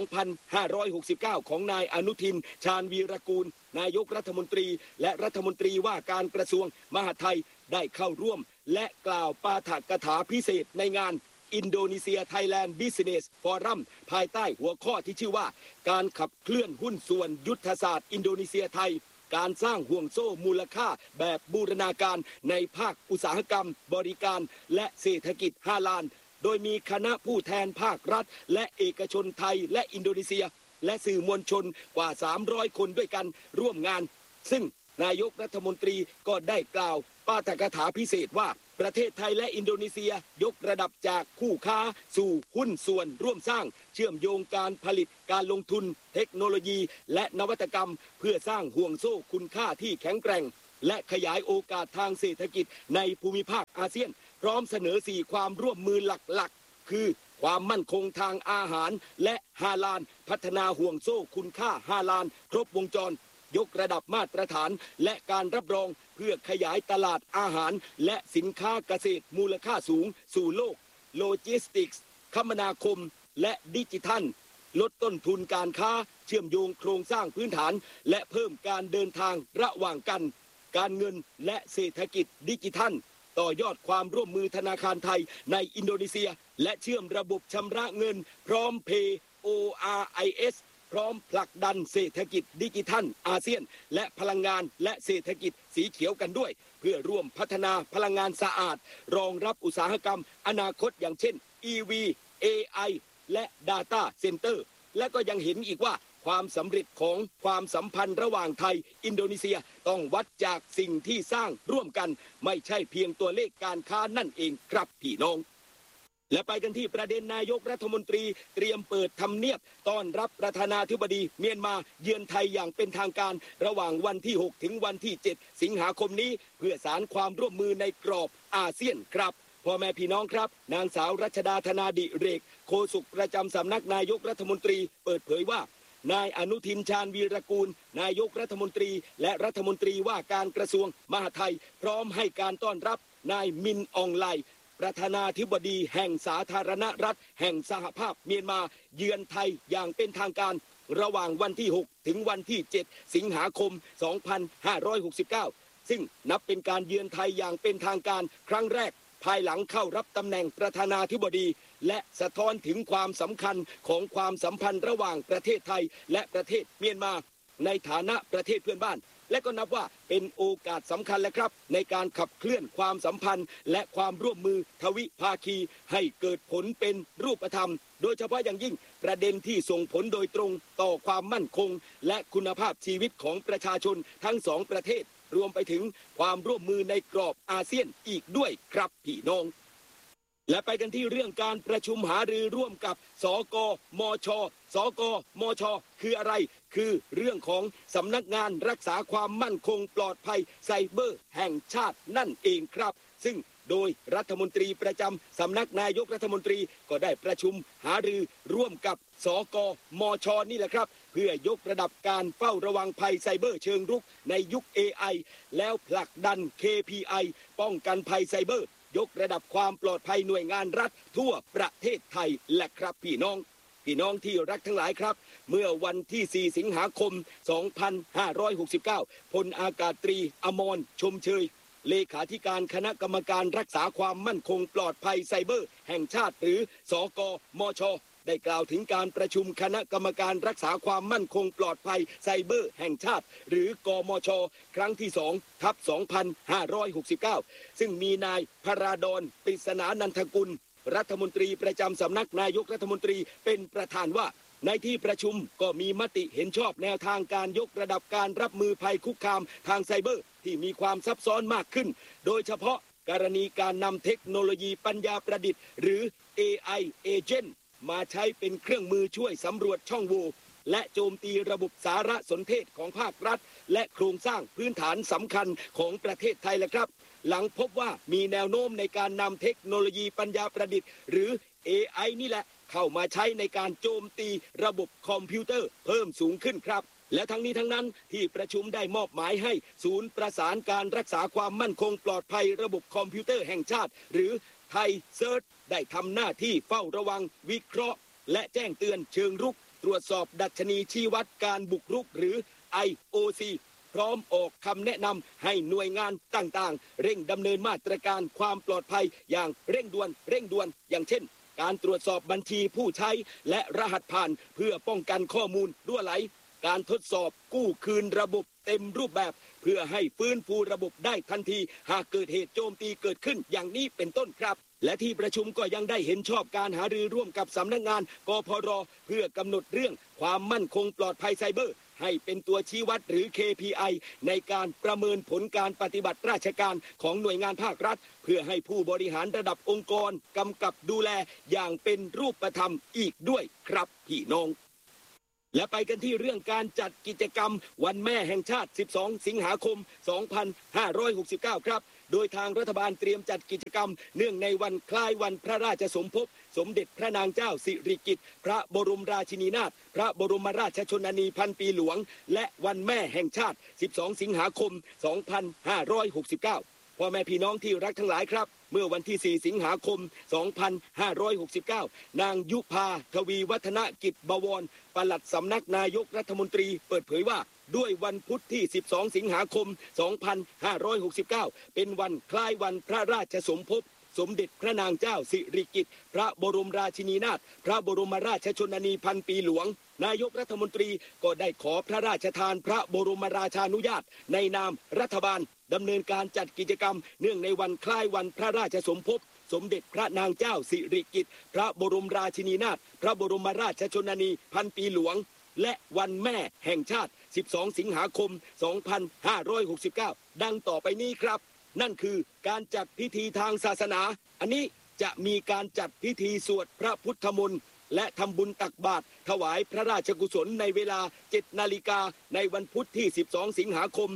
2569 ของนายอนุทินชาญวีรกูลนายกรัฐมนตรีและรัฐมนตรีว่าการกระทรวงมหาดไทยได้เข้าร่วมและกล่าวปาฐกถาพิเศษในงานอินโดนีเซียไทยแลนด์ Business Forum ภายใต้หัวข้อที่ชื่อว่าการขับเคลื่อนหุ้นส่วนยุทธศาสตร์อินโดนีเซียไทยการสร้างห่วงโซ่มูลค่าแบบบูรณาการในภาคอุตสาหกรรมบริการและเศรษฐกิจ5ล้านโดยมีคณะผู้แทนภาครัฐและเอกชนไทยและอินโดนีเซียและสื่อมวลชนกว่า300คนด้วยกันร่วมงานซึ่งนายกรัฐมนตรีก็ได้กล่าวปาฐกถาพิเศษว่าประเทศไทยและอินโดนีเซียยกระดับจากคู่ค้าสู่หุ้นส่วนร่วมสร้างเชื่อมโยงการผลิตการลงทุนเทคโนโลยีและนวัตกรรมเพื่อสร้างห่วงโซ่คุณค่าที่แข็งแกร่งและขยายโอกาสทางเศรษฐกิจในภูมิภาคอาเซียนพร้อมเสนอ4ความร่วมมือหลักๆคือความมั่นคงทางอาหารและฮาลาลพัฒนาห่วงโซ่คุณค่าฮาลาลครบวงจรยกระดับมาตรฐานและการรับรองเพื่อขยายตลาดอาหารและสินค้าเกษตรมูลค่าสูงสู่โลกโลจิสติกส์คมนาคมและดิจิทัลลดต้นทุนการค้าเชื่อมโยงโครงสร้างพื้นฐานและเพิ่มการเดินทางระหว่างกันการเงินและเศรษฐกิจดิจิทัลต่อยอดความร่วมมือธนาคารไทยในอินโดนีเซียและเชื่อมระบบชำระเงินพร้อมเพย์ ORISพร้อมผลักดันเศรษฐกิจดิจิทัลอาเซียนและพลังงานและเศรษฐกิจสีเขียวกันด้วยเพื่อร่วมพัฒนาพลังงานสะอาดรองรับอุตสาหกรรมอนาคตอย่างเช่น EV AI และ Data Center และก็ยังเห็นอีกว่าความสำเร็จของความสัมพันธ์ระหว่างไทยอินโดนีเซียต้องวัดจากสิ่งที่สร้างร่วมกันไม่ใช่เพียงตัวเลขการค้านั่นเองครับพี่น้องและไปกันที่ประเด็นนายกรัฐมนตรีเตรียมเปิดทำเนียบต้อนรับประธานาธิบดีเมียนมาเยือนไทยอย่างเป็นทางการระหว่างวันที่ 6 ถึงวันที่ 7 สิงหาคมนี้เพื่อสานความร่วมมือในกรอบอาเซียนครับพ่อแม่พี่น้องครับนางสาวรัชดาธนาดิเรกโฆษกประจำสำนักนายกรัฐมนตรีเปิดเผยว่านายอนุทินชาญวีรกูลนายกรัฐมนตรีและรัฐมนตรีว่าการกระทรวงมหาดไทยพร้อมให้การต้อนรับนายมินอองไลประธานาธิบดีแห่งสาธารณรัฐแห่งสหภาพเมียนมาเยือนไทยอย่างเป็นทางการระหว่างวันที่ 6 ถึงวันที่ 7 สิงหาคม 2569 ซึ่งนับเป็นการเยือนไทยอย่างเป็นทางการครั้งแรกภายหลังเข้ารับตำแหน่งประธานาธิบดีและสะท้อนถึงความสำคัญของความสัมพันธ์ระหว่างประเทศไทยและประเทศเมียนมาในฐานะประเทศเพื่อนบ้านและก็นับว่าเป็นโอกาสสำคัญและครับในการขับเคลื่อนความสัมพันธ์และความร่วมมือทวิภาคีให้เกิดผลเป็นรูปธรรมโดยเฉพาะอย่างยิ่งประเด็นที่ส่งผลโดยตรงต่อความมั่นคงและคุณภาพชีวิตของประชาชนทั้งสองประเทศรวมไปถึงความร่วมมือในกรอบอาเซียนอีกด้วยครับพี่น้องและไปกันที่เรื่องการประชุมหารือร่วมกับสกมชสกมชคืออะไรคือเรื่องของสำนักงานรักษาความมั่นคงปลอดภัยไซเบอร์แห่งชาตินั่นเองครับซึ่งโดยรัฐมนตรีประจำสำนักนายกรัฐมนตรีก็ได้ประชุมหารือร่วมกับสกมชนี่แหละครับเพื่อยกระดับการเฝ้าระวังภัยไซเบอร์เชิงรุกในยุค AI แล้วผลักดัน KPI ป้องกันภัยไซเบอร์ยกระดับความปลอดภัยหน่วยงานรัฐทั่วประเทศไทยและครับพี่น้องที่รักทั้งหลายครับเมื่อวันที่ 4 สิงหาคม 2569 พลอากาศตรีอมรชมเชยเลขาธิการคณะกรรมการรักษาความมั่นคงปลอดภัยไซเบอร์แห่งชาติหรือสกมชได้กล่าวถึงการประชุมคณะกรรมการรักษาความมั่นคงปลอดภัยไซเบอร์แห่งชาติหรือกมชครั้งที่ 2/2569 ซึ่งมีนายพราดอนปริศนานันทกุลรัฐมนตรีประจำสำนักนายกรัฐมนตรีเป็นประธานว่าในที่ประชุมก็มีมติเห็นชอบแนวทางการยกระดับการรับมือภัยคุกคามทางไซเบอร์ที่มีความซับซ้อนมากขึ้นโดยเฉพาะกรณีการนำเทคโนโลยีปัญญาประดิษฐ์หรือ AI Agent มาใช้เป็นเครื่องมือช่วยสำรวจช่องโหว่และโจมตีระบบสารสนเทศของภาครัฐและโครงสร้างพื้นฐานสำคัญของประเทศไทยแหละครับหลังพบว่ามีแนวโน้มในการนำเทคโนโลยีปัญญาประดิษฐ์หรือ AI นี่แหละเข้ามาใช้ในการโจมตีระบบคอมพิวเตอร์เพิ่มสูงขึ้นครับและทั้งนี้ทั้งนั้นที่ประชุมได้มอบหมายให้ศูนย์ประสานการรักษาความมั่นคงปลอดภัยระบบคอมพิวเตอร์แห่งชาติหรือไทยเซิร์ชได้ทำหน้าที่เฝ้าระวังวิเคราะห์และแจ้งเตือนเชิงรุกตรวจสอบดัชนีชี้วัดการบุกรุกหรือ IOC พร้อมออกคำแนะนำให้หน่วยงานต่างๆเร่งดำเนินมาตรการความปลอดภัยอย่างเร่งด่วนอย่างเช่นการตรวจสอบบัญชีผู้ใช้และรหัสผ่านเพื่อป้องกันข้อมูลรั่วไหลการทดสอบกู้คืนระบบเต็มรูปแบบเพื่อให้ฟื้นฟูระบบได้ทันทีหากเกิดเหตุโจมตีเกิดขึ้นอย่างนี้เป็นต้นครับและที่ประชุมก็ยังได้เห็นชอบการหารือร่วมกับสำนักงานกพร.เพื่อกำหนดเรื่องความมั่นคงปลอดภัยไซเบอร์ให้เป็นตัวชี้วัดหรือ KPI ในการประเมินผลการปฏิบัติราชการของหน่วยงานภาครัฐเพื่อให้ผู้บริหารระดับองค์กรกำกับดูแลอย่างเป็นรูปธรรมอีกด้วยครับพี่น้องและไปกันที่เรื่องการจัดกิจกรรมวันแม่แห่งชาติ 12 สิงหาคม 2569 ครับโดยทางรัฐบาลเตรียมจัดกิจกรรมเนื่องในวันคล้ายวันพระราชสมภพสมเด็จพระนางเจ้าสิริกิติ์พระบรมราชินีนาถพระบรมราชชนนีพันปีหลวงและวันแม่แห่งชาติ 12 สิงหาคม 2569 พ่อแม่พี่น้องที่รักทั้งหลายครับเมื่อวันที่ 4 สิงหาคม 2569 นางยุพาทวีวัฒนกิจบวรปลัดสำนักนายกรัฐมนตรีเปิดเผยว่าด้วยวันพุธที่ 12 สิงหาคม 2569 เป็นวันคล้ายวันพระราชสมภพสมเด็จพระนางเจ้าสิริกิติ์พระบรมราชินีนาถพระบรมราชชนนีพันปีหลวงนายกรัฐมนตรีก็ได้ขอพระราชทานพระบรมราชานุญาตในนามรัฐบาลดำเนินการจัดกิจกรรมเนื่องในวันคล้ายวันพระราชสมภพสมเด็จพระนางเจ้าสิริกิติ์พระบรมราชินีนาถพระบรมราชชนนีพันปีหลวงและวันแม่แห่งชาติ 12 สิงหาคม 2569 ดังต่อไปนี้ครับนั่นคือการจัดพิธีทางศาสนาอันนี้จะมีการจัดพิธีสวดพระพุทธมนต์และทำบุญตักบาตรถวายพระราชกุศลในเวลา 7 นาฬิกาในวันพุธที่ 12 สิงหาคม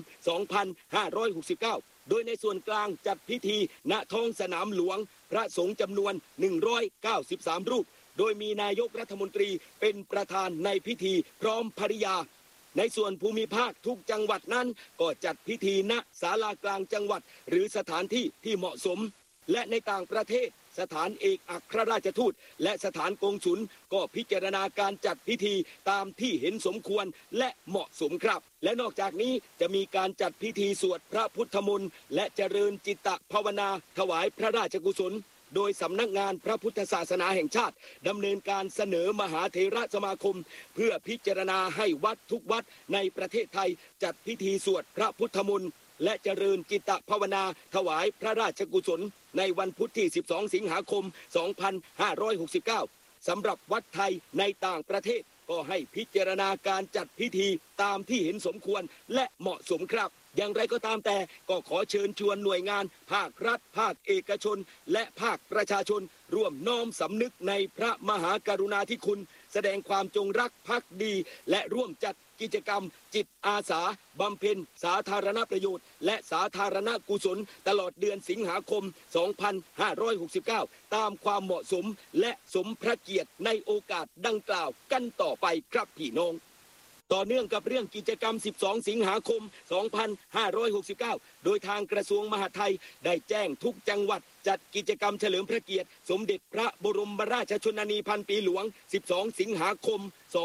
2569 โดยในส่วนกลางจัดพิธีณท้องสนามหลวงพระสงฆ์จำนวน 193 รูปโดยมีนายกรัฐมนตรีเป็นประธานในพิธีพร้อมภริยาในส่วนภูมิภาคทุกจังหวัดนั้นก็จัดพิธีณศาลากลางจังหวัดหรือสถานที่ที่เหมาะสมและในต่างประเทศสถานเอกอัครราชทูตและสถานกงสุลก็พิจารณาการจัดพิธีตามที่เห็นสมควรและเหมาะสมครับและนอกจากนี้จะมีการจัดพิธีสวดพระพุทธมนต์และเจริญจิตตภาวนาถวายพระราชกุศลโดยสำนักงานพระพุทธศาสนาแห่งชาติดำเนินการเสนอมหาเถรสมาคมเพื่อพิจารณาให้วัดทุกวัดในประเทศไทยจัดพิธีสวดพระพุทธมนต์และเจริญจิตตภาวนาถวายพระราชกุศลในวันพุธที่ 12 สิงหาคม 2569 สำหรับวัดไทยในต่างประเทศก็ให้พิจารณาการจัดพิธีตามที่เห็นสมควรและเหมาะสมครับอย่างไรก็ตามแต่ก็ขอเชิญชวนหน่วยงานภาครัฐภาคเอกชนและภาคประชาชนร่วมน้อมสำนึกในพระมหากรุณาธิคุณแสดงความจงรักภักดีและร่วมจัดกิจกรรมจิตอาสาบำเพ็ญสาธารณประโยชน์และสาธารณกุศลตลอดเดือนสิงหาคม 2569 ตามความเหมาะสมและสมพระเกียรติในโอกาสดังกล่าวกันต่อไปครับพี่น้องต่อเนื่องกับเรื่องกิจกรรม 12 สิงหาคม 2569 โดยทางกระทรวงมหาดไทยได้แจ้งทุกจังหวัดจัดกิจกรรมเฉลิมพระเกียรติสมเด็จพระบรมราชชนนีพันปีหลวง 12 สิงหาคม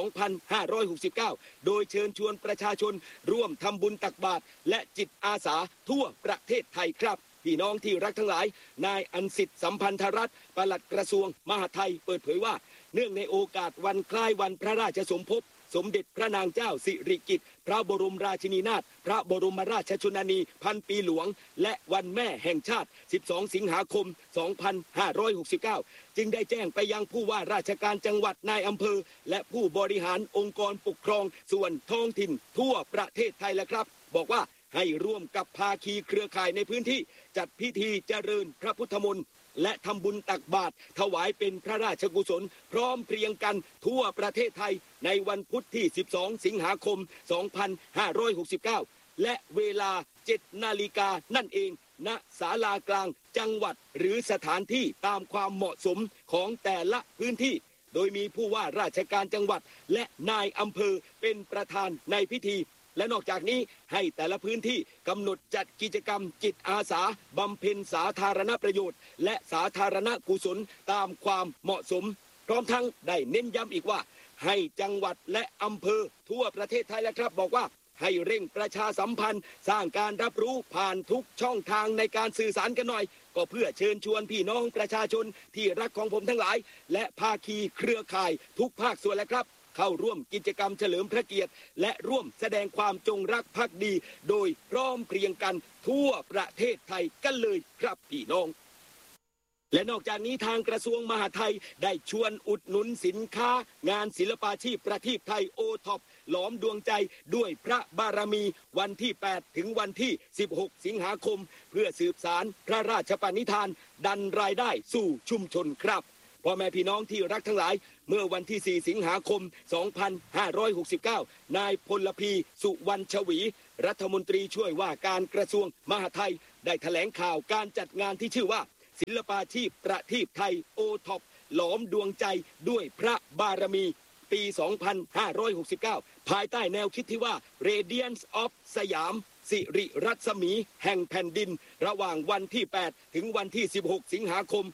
2569 โดยเชิญชวนประชาชนร่วมทำบุญตักบาตรและจิตอาสาทั่วประเทศไทยครับพี่น้องที่รักทั้งหลายนายอันสิทธิ์สัมพันธรัตน์ปลัดกระทรวงมหาดไทยเปิดเผยว่าเนื่องในโอกาสวันคล้ายวันพระราชสมภพสมเด็จพระนางเจ้าสิริกิติ์พระบรมราชินีนาถพระบรมราชชนนีพันปีหลวงและวันแม่แห่งชาติ 12 สิงหาคม 2569 จึงได้แจ้งไปยังผู้ว่าราชการจังหวัดนายอำเภอและผู้บริหารองค์กรปกครองส่วนท้องถิ่นทั่วประเทศไทยแล้วครับบอกว่าให้ร่วมกับภาคีเครือข่ายในพื้นที่จัดพิธีเจริญพระพุทธมนต์และทำบุญตักบาตรถวายเป็นพระราชกุศลพร้อมเพรียงกันทั่วประเทศไทยในวันพุธที่ 12 สิงหาคม 2569 และเวลา 7 นาฬิกานั่นเองณศาลากลางจังหวัดหรือสถานที่ตามความเหมาะสมของแต่ละพื้นที่โดยมีผู้ว่าราชการจังหวัดและนายอำเภอเป็นประธานในพิธีและนอกจากนี้ให้แต่ละพื้นที่กำหนดจัดกิจกรรมจิตอาสาบำเพ็ญสาธารณประโยชน์และสาธารณกุศลตามความเหมาะสมพร้อมทั้งได้เน้นย้ำอีกว่าให้จังหวัดและอำเภอทั่วประเทศไทยแล้วครับบอกว่าให้เร่งประชาสัมพันธ์สร้างการรับรู้ผ่านทุกช่องทางในการสื่อสารกันหน่อยก็เพื่อเชิญชวนพี่น้องประชาชนที่รักของผมทั้งหลายและภาคีเครือข่ายทุกภาคส่วนแล้วครับเข้าร่วมกิจกรรมเฉลิมพระเกียรติและร่วมแสดงความจงรักภักดีโดยพร้อมเพรียงกันทั่วประเทศไทยกันเลยครับพี่น้องและนอกจากนี้ทางกระทรวงมหาดไทยได้ชวนอุดหนุนสินค้างานศิลปาชีพประทีปไทยโอท็อปหลอมดวงใจด้วยพระบารมีวันที่ 8 ถึงวันที่ 16 สิงหาคมเพื่อสืบสารพระราชปณิธานดันรายได้สู่ชุมชนครับพ่อแม่พี่น้องที่รักทั้งหลายเมื่อวันที่ 4 สิงหาคม 2569 นายพลพีสุวรรณชวีรัฐมนตรีช่วยว่าการกระทรวงมหาดไทยได้แถลงข่าวการจัดงานที่ชื่อว่าศิลปาชีพประทีปไทยโอท็อปหลอมดวงใจด้วยพระบารมีปี 2569 ภายใต้แนวคิดที่ว่า Radiance of สยามสิริรัศมีแห่งแผ่นดินระหว่างวันที่ 8 ถึงวันที่ 16 สิงหาคม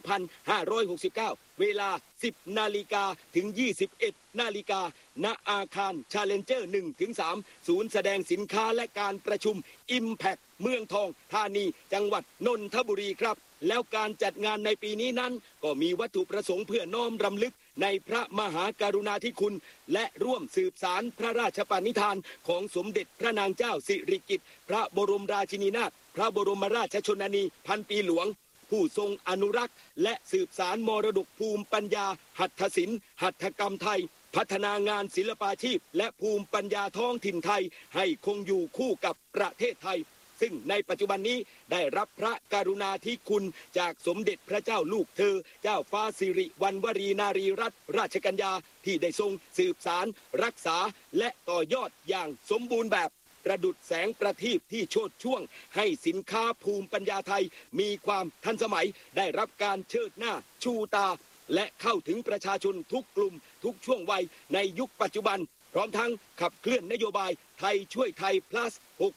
2569 เวลา 10 นาฬิกาถึง 21 นาฬิกาณอาคาร Challenger 1-3 ศูนย์แสดงสินค้าและการประชุม Impact เมืองทองธานีจังหวัดนนทบุรีครับแล้วการจัดงานในปีนี้นั้นก็มีวัตถุประสงค์เพื่อน้อมรำลึกในพระมหากรุณาธิคุณและร่วมสืบสารพระราชปณิธานของสมเด็จพระนางเจ้าสิริกิติ์พระบรมราชินีนาถพระบรมราชชนนีพันปีหลวงผู้ทรงอนุรักษ์และสืบสารมรดกภูมิปัญญาหัตถศิลป์หัตถกรรมไทยพัฒนางานศิลปาชีพและภูมิปัญญาท้องถิ่นไทยให้คงอยู่คู่กับประเทศไทยซึ่งในปัจจุบันนี้ได้รับพระกรุณาธิคุณจากสมเด็จพระเจ้าลูกเธอเจ้าฟ้าสิริวัณวรีนารีรัตนราชกัญญาที่ได้ทรงสืบสารรักษาและต่อยอดอย่างสมบูรณ์แบบประดุจแสงประทีปที่โชติช่วงให้สินค้าภูมิปัญญาไทยมีความทันสมัยได้รับการเชิดหน้าชูตาและเข้าถึงประชาชนทุกกลุ่มทุกช่วงวัยในยุคปัจจุบันพร้อมทั้งขับเคลื่อนนโยบายไทยช่วยไทย plus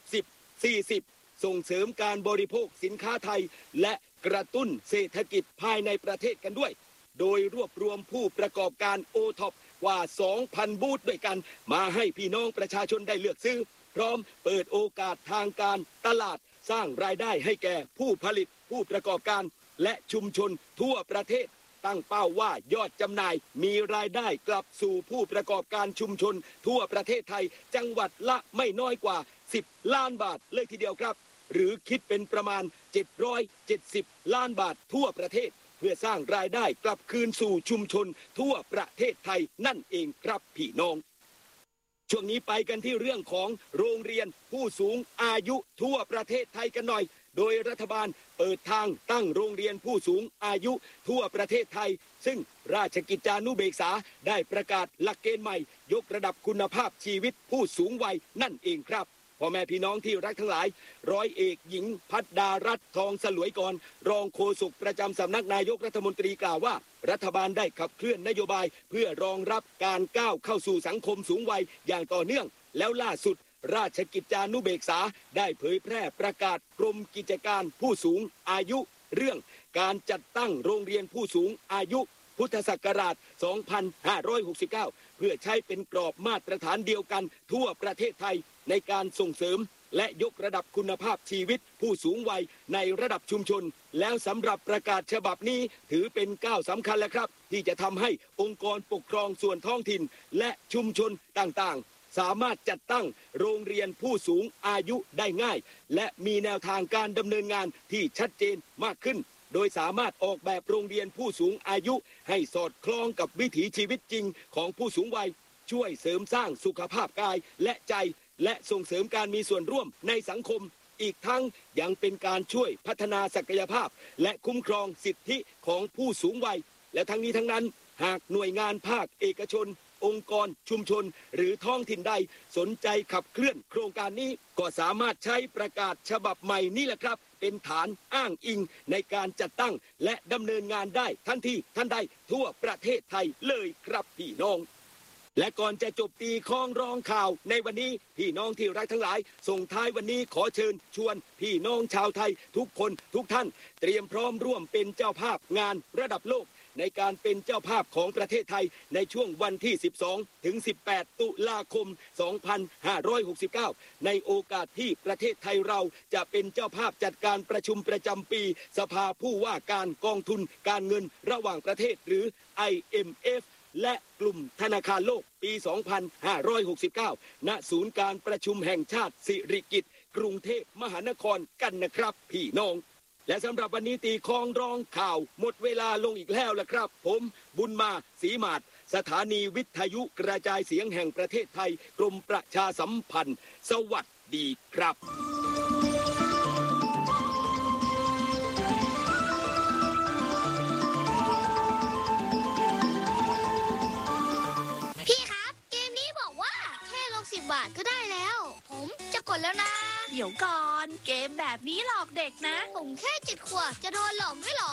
60-40 ส่งเสริมการบริโภคสินค้าไทยและกระตุ้นเศรษฐกิจภายในประเทศกันด้วยโดยรวบรวมผู้ประกอบการโอท็อปกว่า 2,000 บูธด้วยกันมาให้พี่น้องประชาชนได้เลือกซื้อพร้อมเปิดโอกาสทางการตลาดสร้างรายได้ให้แก่ผู้ผลิตผู้ประกอบการและชุมชนทั่วประเทศตั้งเป้าว่ายอดจำหน่ายมีรายได้กลับสู่ผู้ประกอบการชุมชนทั่วประเทศไทยจังหวัดละไม่น้อยกว่า10 ล้านบาทเลยทีเดียวครับหรือคิดเป็นประมาณ770 ล้านบาททั่วประเทศเพื่อสร้างรายได้กลับคืนสู่ชุมชนทั่วประเทศไทยนั่นเองครับพี่น้องช่วงนี้ไปกันที่เรื่องของโรงเรียนผู้สูงอายุทั่วประเทศไทยกันหน่อยโดยรัฐบาลเปิดทางตั้งโรงเรียนผู้สูงอายุทั่วประเทศไทยซึ่งราชกิจจานุเบกษาได้ประกาศหลักเกณฑ์ใหม่ยกระดับคุณภาพชีวิตผู้สูงวัยนั่นเองครับพ่อแม่พี่น้องที่รักทั้งหลายร้อยเอกหญิงพัฒดารัตน์ทองสลวยกรรองโฆษกประจำสำนักนายกรัฐมนตรีกล่าวว่ารัฐบาลได้ขับเคลื่อนนโยบายเพื่อรองรับการก้าวเข้าสู่สังคมสูงวัยอย่างต่อเนื่องแล้วล่าสุดราชกิจจานุเบกษาได้เผยแพร่ประกาศกรมกิจการผู้สูงอายุเรื่องการจัดตั้งโรงเรียนผู้สูงอายุพุทธศักราช 2569 เพื่อใช้เป็นกรอบมาตรฐานเดียวกันทั่วประเทศไทยในการส่งเสริมและยกระดับคุณภาพชีวิตผู้สูงวัยในระดับชุมชนแล้วสำหรับประกาศฉบับนี้ถือเป็นก้าวสำคัญแล้วครับที่จะทำให้องค์กรปกครองส่วนท้องถิ่นและชุมชนต่างๆสามารถจัดตั้งโรงเรียนผู้สูงอายุได้ง่ายและมีแนวทางการดำเนินงานที่ชัดเจนมากขึ้นโดยสามารถออกแบบโรงเรียนผู้สูงอายุให้สอดคล้องกับวิถีชีวิตจริงของผู้สูงวัยช่วยเสริมสร้างสุขภาพกายและใจและส่งเสริมการมีส่วนร่วมในสังคมอีกทั้งยังเป็นการช่วยพัฒนาศักยภาพและคุ้มครองสิทธิของผู้สูงวัยและทั้งนี้ทั้งนั้นหากหน่วยงานภาคเอกชนองค์กรชุมชนหรือท้องถิ่นใดสนใจขับเคลื่อนโครงการนี้ก็สามารถใช้ประกาศฉบับใหม่นี่แหละครับเป็นฐานอ้างอิงในการจัดตั้งและดำเนินงานได้ทันทีทันใดทั่วประเทศไทยเลยครับพี่น้องและก่อนจะจบตีคล้องร้องข่าวในวันนี้พี่น้องที่รักทั้งหลายส่งท้ายวันนี้ขอเชิญชวนพี่น้องชาวไทยทุกคนทุกท่านเตรียมพร้อมร่วมเป็นเจ้าภาพงานระดับโลกในการเป็นเจ้าภาพของประเทศไทยในช่วงวันที่ 12 ถึง 18 ตุลาคม 2569 ในโอกาสที่ประเทศไทยเราจะเป็นเจ้าภาพจัดการประชุมประจำปีสภาผู้ว่าการกองทุนการเงินระหว่างประเทศหรือ IMF และกลุ่มธนาคารโลกปี 2569 ณ ศูนย์การประชุมแห่งชาติสิริกิติ์กรุงเทพมหานครกันนะครับพี่น้องและสำหรับวันนี้ตีคล้องร้องข่าวหมดเวลาลงอีกแล้วล่ะครับผมบุญมาศรีมาศสถานีวิทยุกระจายเสียงแห่งประเทศไทยกรมประชาสัมพันธ์สวัสดีครับพี่ครับเกมนี้บอกว่าแค่ลง10 บาทก็ได้แล้วผมจะกดแล้วนะเดี๋ยวก่อนเกมแบบนี้หลอกเด็กนะผมแค่7 ขวบจะโดนหลอกด้วยเหรอ